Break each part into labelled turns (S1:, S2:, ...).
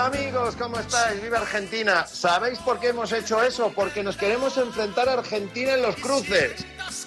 S1: Amigos, ¿cómo estáis? ¡Viva Argentina! ¿Sabéis por qué hemos hecho eso? Porque nos queremos enfrentar a Argentina en los cruces.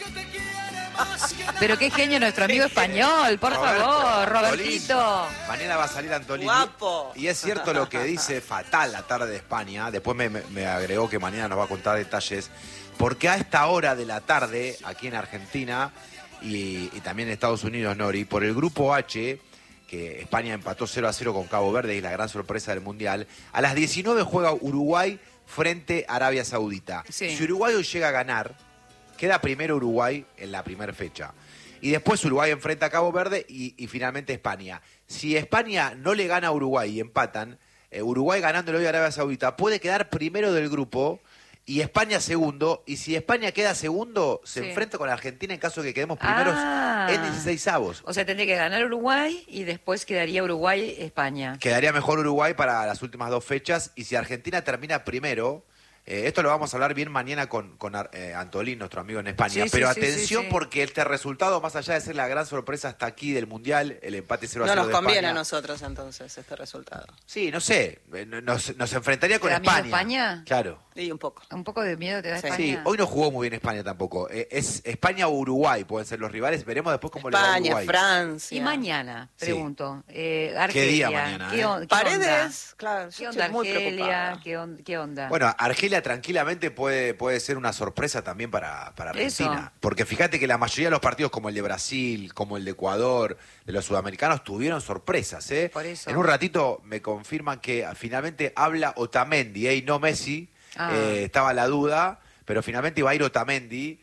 S2: Pero qué genio nuestro amigo español, por favor, Robertito.
S3: Mañana va a salir Antolini.
S4: Guapo.
S3: Y es cierto lo que dice Fatal la tarde de España. Después me agregó que mañana nos va a contar detalles. Porque a esta hora de la tarde, aquí en Argentina y también en Estados Unidos, Nori, por el grupo H, que España empató 0-0 con Cabo Verde y es la gran sorpresa del Mundial, a las 19 juega Uruguay frente a Arabia Saudita.
S2: Sí.
S3: Si Uruguay hoy llega a ganar, queda primero Uruguay en la primera fecha. Y después Uruguay enfrenta a Cabo Verde y finalmente España. Si España no le gana a Uruguay y empatan, Uruguay ganándole hoy a Arabia Saudita puede quedar primero del grupo y España segundo. Y si España queda segundo, se enfrenta con Argentina en caso de que quedemos primeros en 16avos.
S2: O sea, tendría que ganar Uruguay y después quedaría Uruguay-España.
S3: Quedaría mejor Uruguay para las últimas dos fechas. Y si Argentina termina primero... esto lo vamos a hablar bien mañana con Antolín, nuestro amigo en España.
S2: Sí,
S3: pero
S2: sí,
S3: atención
S2: sí.
S3: porque este resultado, más allá de ser la gran sorpresa hasta aquí del Mundial, el empate 0-0
S4: No nos
S3: de
S4: conviene
S3: España.
S4: a nosotros entonces este resultado.
S3: Sí, no sé, nos enfrentaría con
S2: ¿Te da miedo
S3: España.
S2: España?
S3: Claro.
S4: Y un poco.
S2: Un poco de miedo te da
S4: Sí.
S2: España.
S3: Sí, hoy no jugó muy bien España tampoco. Es España o Uruguay pueden ser los rivales. Veremos después cómo le va a
S4: España,
S3: Uruguay.
S4: Francia.
S2: Y mañana,
S3: Sí.
S2: pregunto, Argelia.
S3: ¿Qué día mañana,
S2: ¿Qué onda?
S4: Paredes, claro,
S2: ¿Qué
S4: yo
S2: onda
S4: estoy muy
S2: Argelia?
S4: preocupada.
S2: ¿Qué onda?
S3: Bueno, Argelia tranquilamente puede ser una sorpresa también para Argentina.
S2: Eso.
S3: Porque fíjate que la mayoría de los partidos, como el de Brasil, como el de Ecuador, de los sudamericanos, tuvieron sorpresas.
S2: Por eso.
S3: En un ratito me confirman que finalmente habla Otamendi, y no Messi. Estaba la duda, pero finalmente iba a ir Otamendi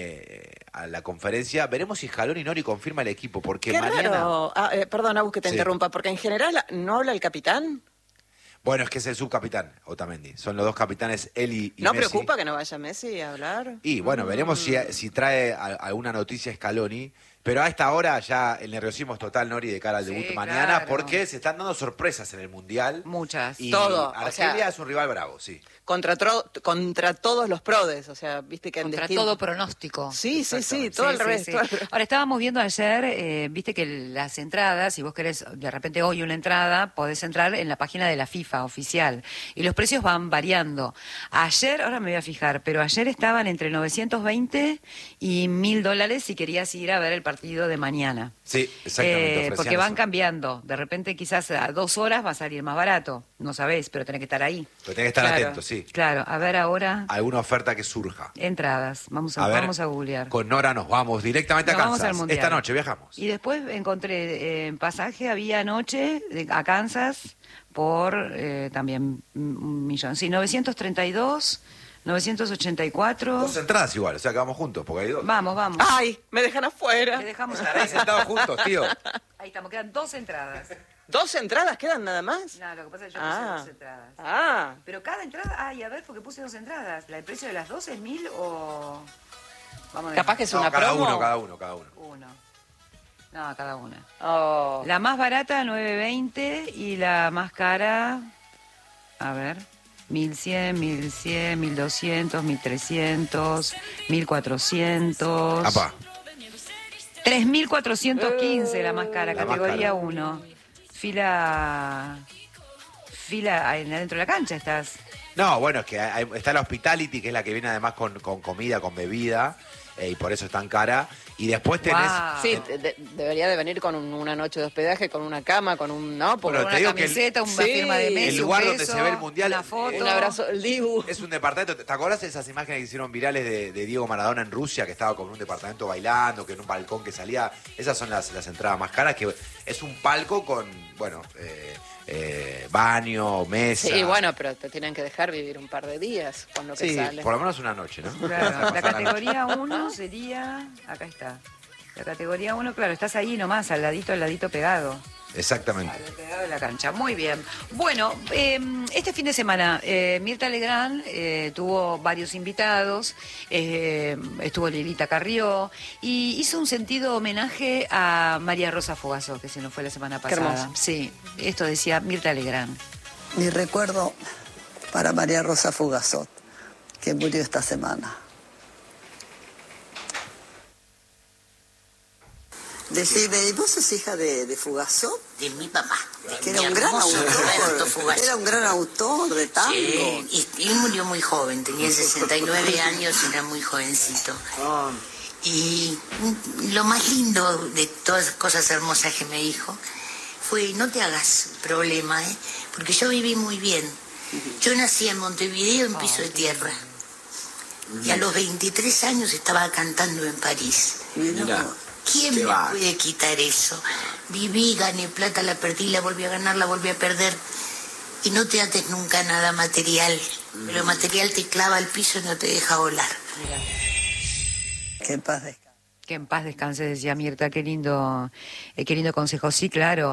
S3: a la conferencia. Veremos si Scaloni y Nori confirma el equipo, porque
S4: Qué
S3: mañana...
S4: raro. Perdón, Agus, que te
S3: Sí.
S4: interrumpa, porque en general no habla el capitán.
S3: Bueno, es que es el subcapitán, Otamendi. Son los dos capitanes, él y
S4: ¿No
S3: Messi.
S4: preocupa que no vaya Messi a hablar?
S3: Y bueno, veremos si trae alguna noticia Scaloni. Pero a esta hora ya el nerviosismo es total, Nori, de cara al
S2: Sí,
S3: debut mañana,
S2: claro.
S3: porque se están dando sorpresas en el Mundial.
S2: Muchas.
S3: Y
S4: Todo, o
S3: Argelia
S4: sea,
S3: es un rival bravo, sí.
S4: Contra todos los prodes, o sea, viste que en
S2: Contra
S4: distinto-
S2: todo pronóstico.
S4: Sí, todo
S2: Sí,
S4: al
S2: sí,
S4: revés.
S2: sí.
S4: todo al revés.
S2: Ahora, estábamos viendo ayer, viste que las entradas, si vos querés de repente hoy una entrada, podés entrar en la página de la FIFA oficial. Y los precios van variando. Ayer, ahora me voy a fijar, pero ayer estaban entre 920 y $1.000 si querías ir a ver el partido de mañana.
S3: Sí, exactamente. ofrecían
S2: Porque van
S3: eso.
S2: cambiando. De repente quizás a 2 horas va a salir más barato. No sabés, pero tenés que estar ahí.
S3: Pero tenés que estar
S4: Claro.
S3: atento, sí.
S2: Claro, a ver ahora
S3: Alguna oferta que surja.
S2: entradas. Vamos
S3: ver,
S2: a googlear.
S3: Con Nora nos vamos directamente
S2: Nos
S3: a
S2: vamos
S3: Kansas.
S2: al Mundial.
S3: Esta noche viajamos.
S2: Y después encontré pasaje, había anoche a Kansas por también 1.000.000. Sí, 932, 984.
S3: Dos entradas igual, o sea que vamos juntos, porque hay dos.
S2: Vamos.
S4: Ay, me dejan afuera.
S2: Le dejamos
S3: Estar ahí sentados juntos, tío.
S2: Ahí estamos, quedan 2 entradas.
S4: 2 entradas quedan nada más.
S2: No, lo que pasa es que yo puse 2 entradas.
S4: Ah,
S2: Pero cada entrada, ay, a ver, porque puse 2 entradas. ¿El precio de las 2 es 1.000 o...? Vamos a ver.
S4: capaz que es
S3: No,
S4: una
S3: cada
S4: promo.
S3: uno, cada uno.
S2: Uno. No, cada una.
S4: Oh.
S2: La más barata, 920, y la más cara, a ver, 1.100, 1.100, 1.200, 1.300, 1.400.
S3: Apá.
S2: 3.415 la más cara,
S3: La más
S2: categoría
S3: cara.
S2: 1. Fila adentro de la cancha estás.
S3: No, bueno, es que está la Hospitality, que es la que viene además con comida, con bebida, y por eso es tan cara. Y después tenés...
S2: Guau.
S4: Sí, debería de venir con una noche de hospedaje, con una cama, con un... ¿no? Porque
S3: Bueno,
S2: Con
S3: te
S2: una
S3: digo que
S2: camiseta, una
S4: sí,
S2: firma de Messi,
S3: el lugar
S2: un
S3: donde
S2: beso,
S3: se ve el Mundial,
S2: una foto.
S4: un abrazo, el Dibu.
S3: Es un departamento. ¿Te acordás de esas imágenes que hicieron virales de Diego Maradona en Rusia, que estaba con un departamento bailando, que en un balcón que salía? Esas son las entradas más caras, que es un palco con, bueno, baño, mesa.
S4: Sí, bueno, pero te tienen que dejar vivir un par de días con lo que
S3: Sí,
S4: sale.
S3: por lo menos una noche, ¿no?
S2: Claro, la
S3: Pasar
S2: categoría 1 sería, acá está. La categoría 1, claro, estás ahí nomás, al ladito pegado.
S3: Exactamente.
S2: Al pegado de la cancha. Muy bien. Bueno, este fin de semana Mirta Legrand tuvo varios invitados, estuvo Lilita Carrió y hizo un sentido homenaje a María Rosa Fogazzó, que se nos fue la semana
S4: Qué
S2: pasada.
S4: hermoso.
S2: Sí, esto decía Mirta Legrand.
S5: Mi recuerdo para María Rosa Fogazzó, que murió esta semana. Decime, ¿y vos sos hija de Fugazot?
S6: De mi papá.
S5: Que era un gran autor.
S6: Fugazot.
S5: Era un gran autor de tango.
S6: Sí, y él murió muy joven, tenía 69 años, era muy jovencito. Y lo más lindo de todas las cosas hermosas que me dijo fue, no te hagas problema, porque yo viví muy bien. Yo nací en Montevideo en piso de tierra. Y a los 23 años estaba cantando en París.
S5: Mira.
S6: ¿Quién me puede quitar eso? Viví, gané plata, la perdí, la volví a ganar, la volví a perder. Y no te ates nunca a nada material. Lo material te clava al piso y no te deja volar.
S5: Que en paz descanse.
S2: Que en paz descanse, decía Mirta, qué lindo consejo. Sí, claro,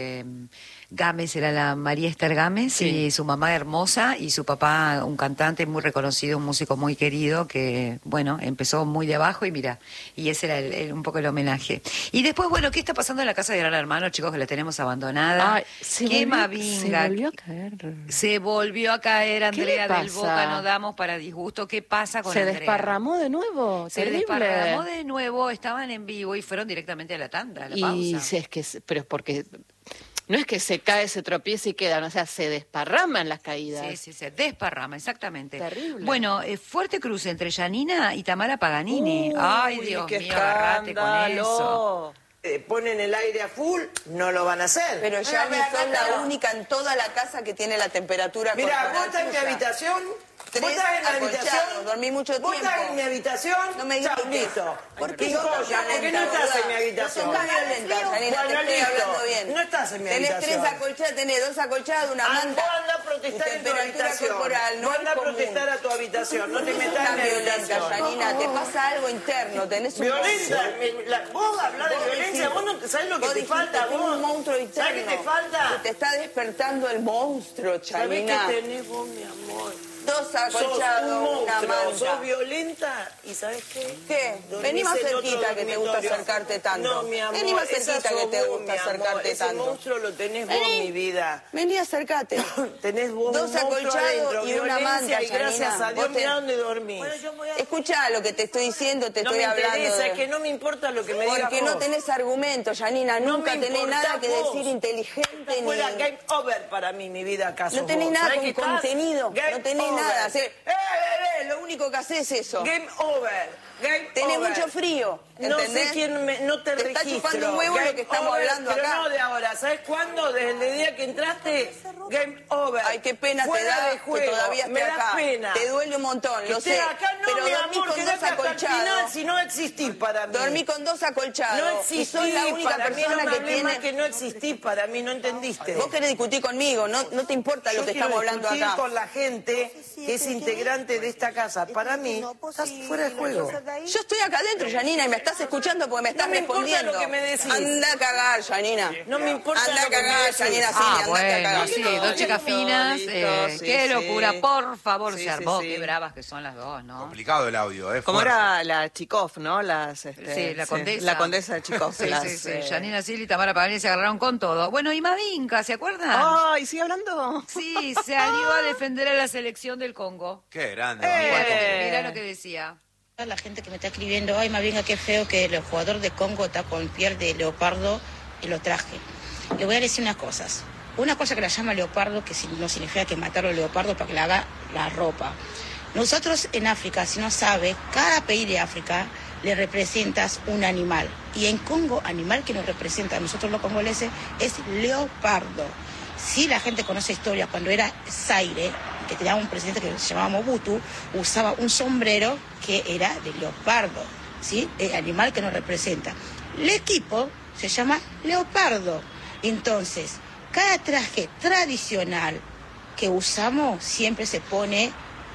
S2: Gámez era la María Esther Gámez, sí. Y su mamá hermosa y su papá un cantante muy reconocido, un músico muy querido que, bueno, empezó muy de abajo y mira, y ese era un poco el homenaje. Y después, bueno, ¿qué está pasando en la casa de Gran Hermano, chicos, que la tenemos abandonada?
S4: Ay,
S2: ¡Qué mavinga!
S4: Se volvió a caer.
S2: Se volvió a caer, Andrea del Boca, no damos para disgusto. ¿Qué pasa con Andrea?
S4: ¿Se desparramó de nuevo?
S2: Se desparramó de nuevo, estaban en vivo y fueron directamente a la tanda, a la pausa.
S4: Y si es que, pero es porque no es que se cae, se tropieza y quedan, o sea, se desparrama en las caídas.
S2: Sí, se desparrama, exactamente.
S4: Terrible.
S2: Bueno, fuerte cruce entre Yanina y Tamara Paganini. Ay, Dios mío, agarrate con eso.
S7: Ponen el aire a full, no lo van a hacer.
S8: Pero ya son la única en toda la casa que tiene la temperatura
S7: corporal. Mira, vos estás en mi
S8: tuya.
S7: habitación. ¿Vos
S8: 3
S7: estás en mi
S8: acolchados,
S7: habitación?
S8: dormí mucho tiempo.
S7: ¿Vos estás en mi habitación?
S8: No me
S7: Chau,
S8: grites.
S7: listo.
S8: ¿Por qué
S7: ¿Por qué no estás en mi habitación?
S8: No sos violenta, Janina,
S7: Bueno,
S8: te estoy
S7: listo.
S8: hablando bien.
S7: No estás en mi
S8: Tenés
S7: habitación.
S8: 3 acolchadas, tenés 2 acolchadas, una manta.
S7: Vos andá a protestar en tu habitación.
S8: Corporal, no
S7: vos andá a
S8: es común.
S7: protestar a tu habitación. No te metas en mi
S8: violenta,
S7: habitación.
S8: Janina, te pasa algo interno, tenés un
S7: Violenta, vos hablás de violencia, vos no sabés lo que te falta,
S8: tenés
S7: vos.
S8: un monstruo interno.
S7: ¿Sabés qué te falta?
S8: Se te está despertando el monstruo,
S7: ¿Sabés
S8: Janina.
S7: qué tenés vos, mi amor?
S8: 2 acolchados, una manta.
S7: Sos violenta y ¿sabes qué?
S8: ¿Qué? Vení más cerquita que te gusta acercarte tanto.
S7: No, mi amor.
S8: Vení más cerquita que te gusta acercarte
S7: ese
S8: tanto.
S7: Ese monstruo lo tenés vos, mi vida.
S8: Vení, acércate.
S7: Tenés vos
S8: 2
S7: un monstruo
S8: acolchados
S7: adentro,
S8: y una manta,
S7: y gracias
S8: Janina.
S7: a Dios, mirá dónde dormís.
S8: Escuchá lo que te estoy diciendo, te estoy hablando.
S7: No me interesa, es que no me importa lo que me digas
S8: Porque no tenés argumentos, Janina. Nunca tenés nada que
S7: vos.
S8: decir inteligente ni...
S7: Fuera game over para mí, mi vida, ¿acaso?
S8: No tenés
S7: vos?
S8: nada
S7: ¿Sabés
S8: con
S7: que
S8: contenido.
S7: estás?
S8: No tenés
S7: Game
S8: nada.
S7: over.
S8: Lo único que haces es eso.
S7: Game over. Game
S8: Tenés
S7: over.
S8: mucho frío. ¿Entendés?
S7: No sé quién no te
S8: Te está
S7: registro.
S8: chupando un huevo
S7: Game
S8: lo que estamos
S7: over,
S8: hablando
S7: pero
S8: acá.
S7: no de ahora. ¿Sabes cuándo? Desde el día que entraste, game over.
S8: Ay, qué pena
S7: Fuera
S8: te da
S7: de juego.
S8: que todavía
S7: Me
S8: esté
S7: da
S8: acá.
S7: pena.
S8: Te duele un montón,
S7: Que
S8: lo
S7: estés
S8: sé.
S7: acá no,
S8: pero
S7: mi
S8: dormí
S7: amor,
S8: con
S7: quedate
S8: 2
S7: hasta el final
S8: acolchados.
S7: si no existís para mí.
S8: Dormí con 2 acolchados.
S7: No
S8: y
S7: existís
S8: sos la única
S7: para mí,
S8: persona
S7: no me
S8: que
S7: hablés
S8: tiene...
S7: más que no existís para mí, no entendiste.
S8: Vos querés discutir conmigo, no te importa lo que estamos hablando
S7: discutir
S8: acá.
S7: con la gente que es integrante de esta casa. Para mí, estás fuera de juego.
S8: Yo estoy acá adentro, Janina, y me estás escuchando porque me estás
S7: No me importa
S8: respondiendo.
S7: lo que me decís.
S8: Anda a cagar, Janina.
S7: No me importa
S8: Anda
S7: lo
S8: a
S7: que me
S8: cagar,
S7: decís.
S8: Janina, sí,
S2: Ah,
S8: andate a
S2: bueno,
S8: cagar.
S2: sí, 2 chicas finas,
S7: sí,
S2: qué
S7: sí.
S2: locura, por favor,
S7: Sí,
S2: se armó,
S7: sí,
S2: qué
S7: sí.
S2: bravas que son las dos, ¿no?
S3: Complicado el audio,
S4: Como
S3: fuerte.
S4: era la Chikov, ¿no?
S2: Sí, la condesa.
S4: La condesa de Chikov.
S2: Sí, sí, sí. Janina Sil y Tamara Paganini se agarraron con todo. Bueno, y Mavinka, ¿se acuerdan?
S4: Ay, ¿sigue hablando?
S2: Sí, salió a defender a la selección del Congo.
S3: Qué grande.
S2: Mirá lo que decía.
S6: La gente que me está escribiendo, ay, más bien qué feo que el jugador de Congo está con piel de leopardo y lo traje. Le voy a decir unas cosas. Una cosa que la llama leopardo, que no significa que matarlo al leopardo para que le haga la ropa. Nosotros en África, si no sabe, cada país de África le representas un animal. Y en Congo, animal que nos representa a nosotros los congoleses es leopardo. Si la gente conoce historia, cuando era Zaire, que tenía un presidente que se llamaba Mobutu, usaba un sombrero que era de leopardo, ¿sí? El animal que nos representa. El equipo se llama leopardo. Entonces, cada traje tradicional que usamos siempre se pone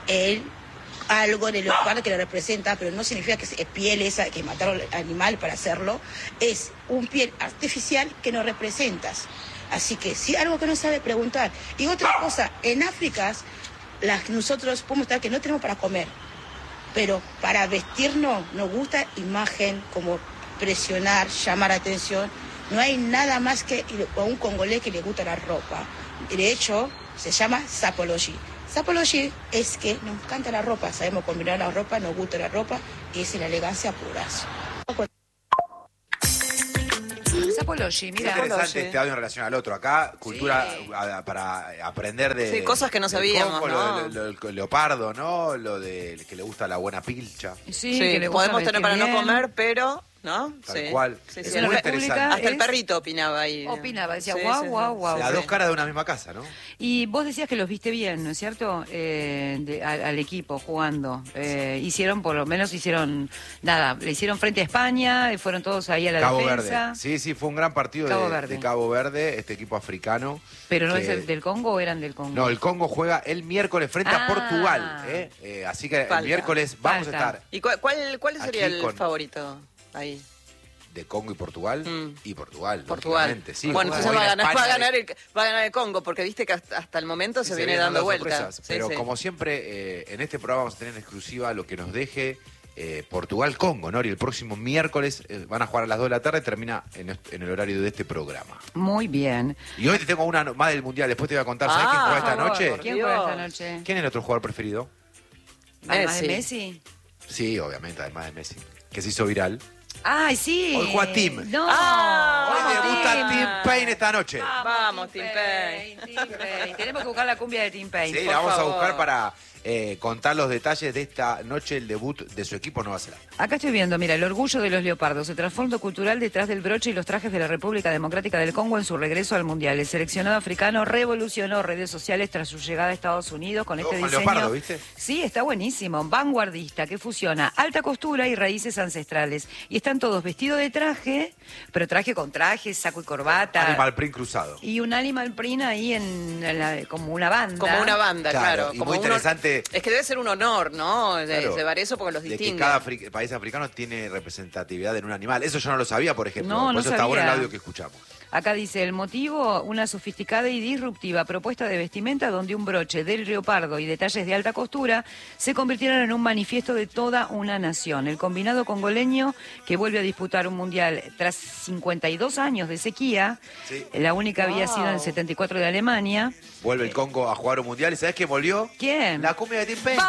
S6: algo de leopardo que lo representa, pero no significa que es piel esa, que mataron al animal para hacerlo, es un piel artificial que nos representas. Así que si algo que no sabe, preguntar. Y otra cosa, en África, nosotros podemos estar que no tenemos para comer, pero para vestirnos nos gusta imagen, como presionar, llamar atención. No hay nada más que a un congolés que le gusta la ropa. De hecho, se llama sapology. Sapology es que nos encanta la ropa, sabemos combinar la ropa, nos gusta la ropa, y es la elegancia pura.
S2: Tipology,
S3: Qué
S2: mira.
S3: interesante este audio en relación al otro. Acá, cultura para aprender de...
S4: Sí, cosas que no
S3: del
S4: sabíamos,
S3: Congo,
S4: ¿no?
S3: lo del leopardo, ¿no? Lo de que le gusta la buena pilcha.
S2: Sí,
S4: Sí,
S2: que le gusta
S4: podemos tener para
S2: vestir
S4: no
S2: bien.
S4: comer, pero... ¿No?
S3: Tal cual.
S4: Sí,
S3: Es
S4: sí.
S3: muy
S2: la
S3: interesante.
S2: República
S4: Hasta el
S2: es-
S4: perrito opinaba ahí.
S2: Opinaba, decía,
S4: Sí,
S2: guau,
S4: sí,
S2: guau,
S4: sí.
S2: guau.
S3: Las dos caras de una misma casa, ¿no?
S2: Y vos decías que los viste bien, ¿no es cierto? Al equipo jugando. Hicieron, por lo menos hicieron, nada, le hicieron frente a España, y fueron todos ahí a la
S3: Cabo
S2: defensa.
S3: Verde. Sí, sí, fue un gran partido
S2: Cabo
S3: de
S2: Verde.
S3: Cabo Verde, este equipo africano.
S2: Pero no
S3: que-
S2: es el del Congo, ¿o eran del Congo?
S3: No, el Congo juega el miércoles frente a
S2: Ah.
S3: Portugal. Así que
S4: Falta.
S3: el miércoles vamos
S2: Falta.
S3: a estar
S4: ¿Y cuál sería
S3: Aquí
S4: el
S3: con-
S4: favorito ahí?
S3: de Congo y Portugal.
S4: Mm.
S3: Y Portugal,
S4: Portugal.
S3: lógicamente, sí.
S4: Bueno,
S3: Como
S4: entonces
S3: hoy
S4: va a
S3: en
S4: ganar,
S3: España
S4: va a ganar el Congo, porque viste que hasta el momento se viene
S3: vienen
S4: dando
S3: las
S4: vueltas.
S3: sorpresas. Pero como siempre, en este programa vamos a tener en exclusiva lo que nos deje Portugal-Congo, ¿no? Y el próximo miércoles van a jugar a las 2 de la tarde, termina en el horario de este programa.
S2: Muy bien.
S3: Y hoy te tengo una más del Mundial, después te voy a contar, ¿sabes quién juega
S2: Por
S3: esta
S2: favor,
S3: noche?
S2: ¿Quién
S4: Dios.
S2: juega esta noche?
S3: ¿Quién es nuestro jugador preferido?
S2: Además de
S4: Messi.
S2: Messi.
S3: Sí, obviamente, además de Messi, que se hizo viral.
S2: ¡Ay, sí!
S3: Hoy juega Tim.
S2: No.
S3: Hoy
S2: vamos,
S3: debuta
S2: Tim.
S3: Tim Payne esta noche.
S4: Vamos, Tim Payne.
S2: Tim Payne. Tenemos que buscar la cumbia de Tim Payne.
S3: Sí,
S2: por
S3: la vamos
S2: favor.
S3: a buscar para contar los detalles de esta noche, el debut de su equipo Nueva Zelanda.
S2: Acá estoy viendo, mira, el orgullo de los leopardos, el trasfondo cultural detrás del broche y los trajes de la República Democrática del Congo en su regreso al Mundial. El seleccionado africano revolucionó redes sociales tras su llegada a Estados Unidos con este
S3: Con
S2: diseño.
S3: leopardo, ¿viste?
S2: Sí, está buenísimo, vanguardista, que fusiona alta costura y raíces ancestrales. Y están todos vestidos de traje, pero traje con traje, saco y corbata.
S3: Animal print cruzado.
S2: Y un animal print ahí como una banda.
S4: Como una banda, claro.
S3: Y
S4: como
S3: muy
S4: un
S3: interesante
S4: Es que debe ser un honor, ¿no?
S3: Claro.
S4: Llevar eso porque los
S3: de que
S4: distingue.
S3: cada país africano tiene representatividad en un animal. Eso yo no lo sabía, por ejemplo.
S2: No,
S3: por
S2: no
S3: eso está bueno el
S2: sabía.
S3: audio que escuchamos.
S2: Acá dice, el motivo, una sofisticada y disruptiva propuesta de vestimenta donde un broche del leopardo y detalles de alta costura se convirtieron en un manifiesto de toda una nación. El combinado congoleño, que vuelve a disputar un mundial tras 52 años de sequía,
S3: Sí.
S2: la única había sido en el 74 de Alemania.
S3: Vuelve el Congo a jugar un mundial. ¿Y sabes quién volvió?
S2: ¿Quién?
S3: La cumbia de Tim Payne.